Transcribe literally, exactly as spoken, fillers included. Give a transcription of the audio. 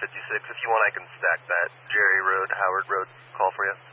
fifty-six. If you want, I can stack that Jerry Road, Howard Road call for you.